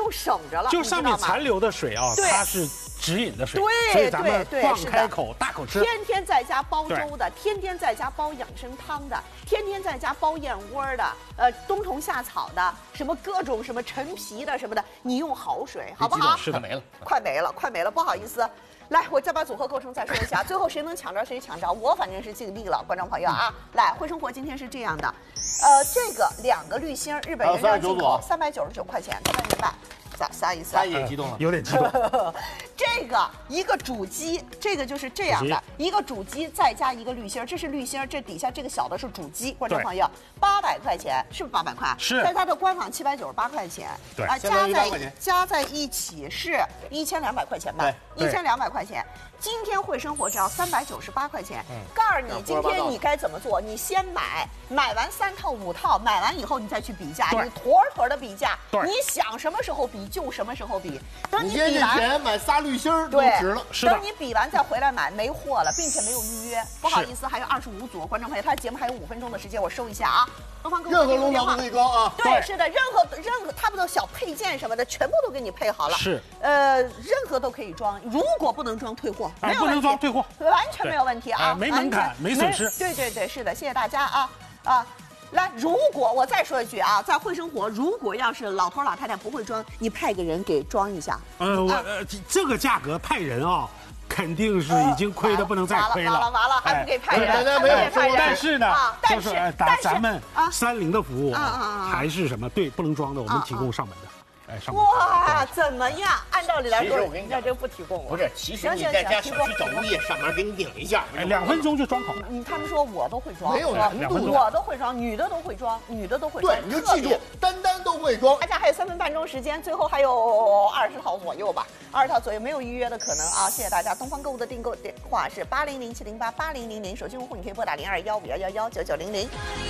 用省着了， 就上面残留的水啊，它是直饮的水， 对， 所以咱们放开口大口吃。 天天在家煲粥的，天天在家煲养生汤的，天天在家煲燕窝的，冬虫夏草的，什么各种什么陈皮的什么的，你用好水，好不好？ 是的，没了， 快没了，快没了，不好意思。来，我再把组合构成再说一下，最后谁能抢着谁抢着，我反正是尽力了，观众朋友啊。来，汇生活今天是这样的，这个2个滤芯，日本原装进口，399块钱，大家明白？啥意思？ 他也激动了， 有点激动。 这个一个主机，这个就是这样的一个主机，再加一个滤芯，这是滤芯，这底下这个小的是主机。观众朋友，800块钱，是不是800块？ 是。 在它的官网798块钱， 对啊，加在一起是1200块钱吧？1200块钱。今天汇生活只要398块钱。告诉你，今天你该怎么做？你先买完3套5套，买完以后你再去比价，你坨坨的比价，你想什么时候比就什么时候比。等你比完， 钱买仨滤芯都值了。 等你比完再回来买，没货了，并且没有预约，不好意思，还有25组。观众朋友，他的节目还有5分钟的时间，我收一下啊。东方购物任何龙头都可以装啊。 对，是的，任何他们的小配件什么的，全部都给你配好了。 是， 任何都可以装，如果不能装退货，没有问题， 不能装退货， 完全没有问题啊， 没门槛，没损失。 对，是的，谢谢大家啊。来，如果我再说一句啊，在汇生活，如果要是老头老太太不会装，你派个人给装一下。 这个价格派人啊，肯定是已经亏的不能再亏了。 完了，还不给派人？ 大家没有说， 但是呢，就是咱们30的服务还是什么？对，不能装的，我们提供上门的。 哇，怎么样？按道理来说， 其实我跟你讲， 这不提供了。 不是，其实你在家小区找物业上门给你顶一下 ，2分钟就装好了。 他们说我都会装， 没有难度， 我都会装，女的都会装， 对，你就记住，单都会装。 大家还有3分半钟时间，最后还有20套左右吧，20套左右，没有预约的可能啊。谢谢大家。东方购物的订购电话是8007088000，手机用户你可以拨打0215119900。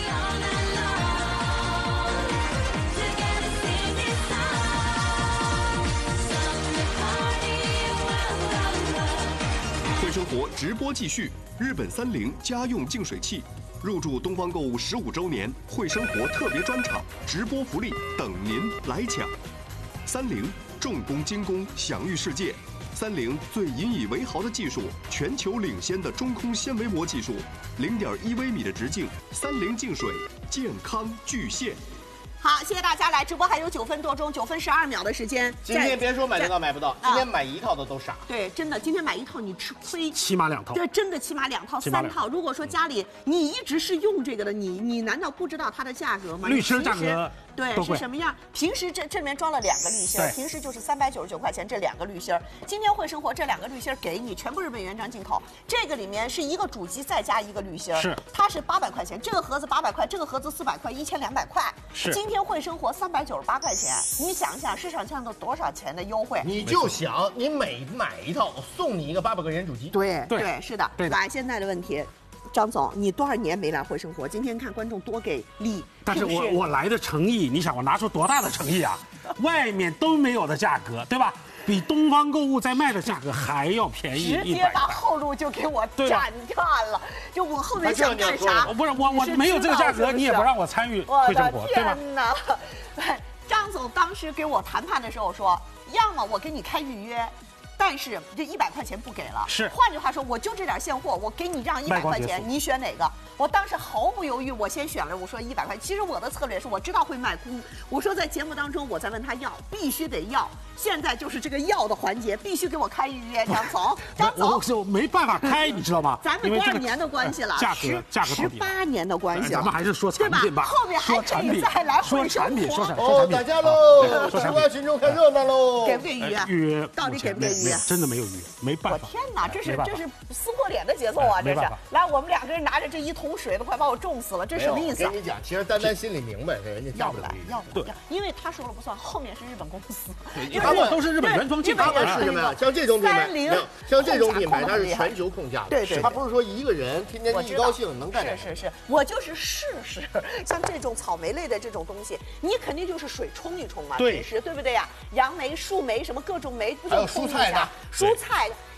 汇生活直播继续，日本30家用净水器入驻东方购物15周年汇生活特别专场直播福利等您来抢。30重工精工享誉世界，30最引以为豪的技术，全球领先的中空纤维膜技术，0.1微米的直径，30净水健康巨献。 好，谢谢大家来直播，还有9分多钟，9分12秒的时间。 今天别说买得到买不到，今天买1套的都傻。 对，真的，今天买1套你吃亏， 起码2套。 对，真的起码2套、3套。如果说家里你一直是用这个的，你难道不知道它的价格吗？ 滤芯价格对是什么样？平时这里面装了2个滤芯，平时就是399块钱这2个滤芯。今天汇生活这2个滤芯给你，全部日本原装进口。这个里面是一个主机再加一个滤芯，它是800块钱，这个盒子800块，这个盒子400块，1200块。 是。 今天汇生活398块钱，你想想市场上都多少钱的优惠？ 你就想你每买1套，我送你一个800块钱主机。 对，是的。来，现在的问题。张总，你多少年没来汇生活？今天看观众多给力， 但是我来的诚意，你想我拿出多大的诚意啊？外面都没有的价格，对吧？比东方购物在卖的价格还要便宜100块， 直接把后路就给我斩断了。就我后面想干啥？ 不是我没有这个价格，你也不让我参与汇生活，对吧？ 天哪！张总当时给我谈判的时候说，要么我给你开预约。但是这100块钱不给了， 是。 换句话说，我就这点现货，我给你让100块钱，你选哪个？我当时毫不犹豫，我先选了，我说100块。其实我的策略是我知道会卖空，我说在节目当中我再问他要，必须得要。现在就是这个要的环节，必须给我开预约，张总。张总， 我没办法开，你知道吗？ 咱们多少年的关系了？18年的关系了。 咱们还是说产品吧， 后面还可以再来说产品，说产品。 哦，打架喽！吃瓜群众看热闹喽！ 给不给预约？ 预约到底给不给预约？ 真的没有预约，没办法。 我天哪，这是撕破脸的节奏啊！这是。来，我们2个人拿着这1桶水都快把我重死了，这什么意思？ 跟你讲，其实丹心里明白，人家要不来，因为他说了不算，后面是日本公司， 他们都是日本原装进口。 他们是什么呀？像这种品牌，像这种品牌，它是全球控价的。 对， 他不是说一个人天天一高兴能干。 是，我就是试试。像这种草莓类的这种东西，你肯定就是水冲一冲嘛，平时对不对呀？杨梅、树莓什么各种莓，不就冲一下？蔬菜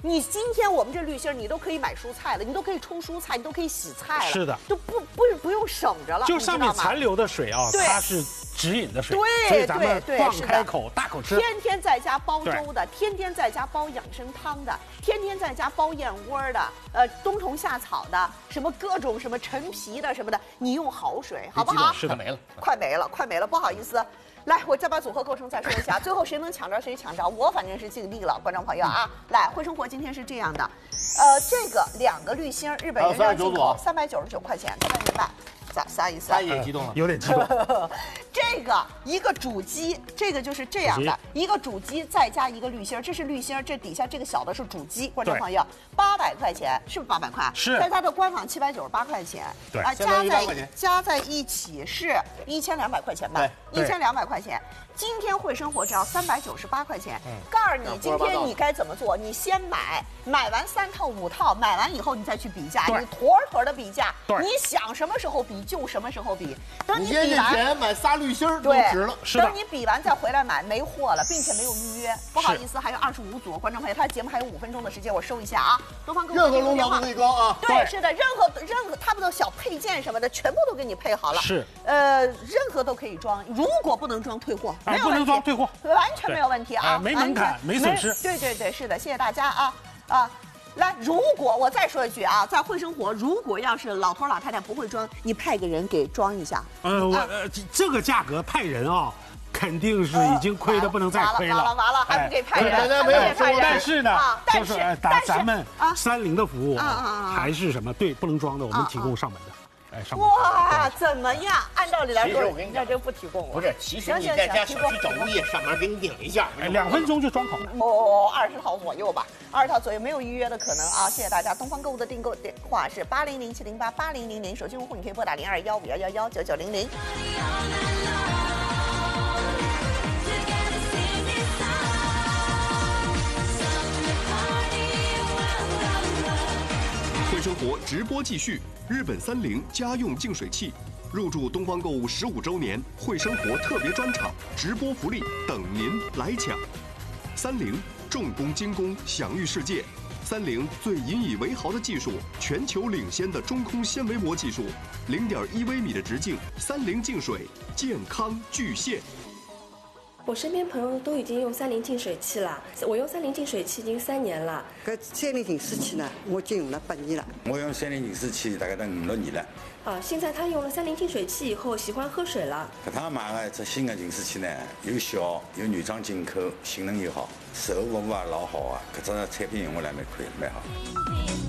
你今天我们这滤芯你都可以买蔬菜了，你都可以冲蔬菜，你都可以洗菜了， 是的， 就不用省着了。 就上面残留的水啊，它是直饮的水， 对， 所以咱们放开口大口吃。 天天在家煲粥的，天天在家煲养生汤的，天天在家煲燕窝的，冬虫夏草的，什么各种什么陈皮的什么的，你用好水，好不好？ 是的，没了， 快没了，不好意思。来，我再把组合构成再说一下，最后谁能抢着谁抢着，我反正是尽力了，观众朋友啊。来，汇生活今天是这样的，这个2个滤芯，日本原料进口399块钱，大家明白？啥意思？ 也激动了， 有点激动。 这个一个主机，这个就是这样的一个主机，再加一个滤芯，这是滤芯，这底下这个小的是主机，观众朋友，800块钱，是不是800块？ 是， 在它的官网798块钱， 对， 加在一起是1200块钱吧？1200块钱。今天汇生活只要398块钱，告诉你今天你该怎么做，你先买完3套5套，买完以后你再去比价，你坨坨的比价，你想什么时候比就什么时候比。等你比完钱买仨滤芯都值了， 等你比完再回来买，没货了，并且没有预约，不好意思，还有25组观众朋友，他的节目还有5分钟的时间，我收一下啊。东方购物任何龙头都可以装啊， 对，是的，任何他们的小配件什么的，全部都给你配好了， 是， 任何都可以装，如果不能装退货。 不能装退货， 完全没有问题啊， 没门槛，没损失。 对，是的，谢谢大家啊。来，如果我再说一句啊，在汇生活，如果要是老头老太太不会装，你派个人给装一下。 这个价格派人啊，肯定是已经亏的不能再亏了。 完了，还不给派人？ 但是呢，就是咱们30的服务还是什么？对，不能装的，我们提供上门的。 哇，怎么样？按道理来说，我跟你讲，这不提供不是，其实你在家小区找物业上门给你顶一下 ，2分钟就装好了。 20套左右吧，20套左右，没有预约的可能啊。谢谢大家。东方购物的订购电话是8007088000，手机用户你可以拨打0215119990。 汇生活直播继续，日本30家用净水器入驻东方购物15周年汇生活特别专场，直播福利等您来抢。30重工精工，享誉世界。30最引以为豪的技术，全球领先的中空纤维膜技术，0.1微米的直径，30净水健康巨献。 我身边朋友都已经用30净水器了，我用30净水器已经3年了。 搿30净水器呢，我已经用了8年了。 我用30净水器大概得5、6年了。 现在他用了30净水器以后，喜欢喝水了。 搿趟买了一只新的净水器呢，又小，又原装进口，性能又好，售后服务也老好啊。搿只产品用下来蛮可以，蛮好。